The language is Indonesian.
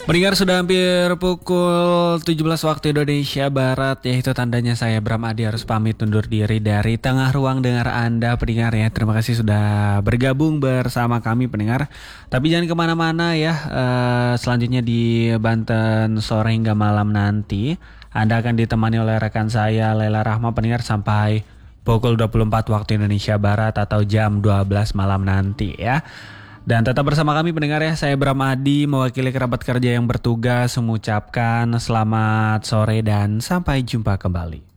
Pendengar sudah hampir pukul 17 waktu Indonesia Barat, yaitu tandanya saya Bram Adi harus pamit undur diri dari tengah ruang dengar Anda pendengar ya. Terima kasih sudah bergabung bersama kami pendengar. Tapi jangan kemana-mana ya, selanjutnya di Banten sore hingga malam nanti Anda akan ditemani oleh rekan saya Lela Rahma pendengar sampai pukul 24 waktu Indonesia Barat atau jam 12 malam nanti ya. Dan tetap bersama kami pendengar ya, saya Bram Adi mewakili kerabat kerja yang bertugas mengucapkan selamat sore dan sampai jumpa kembali.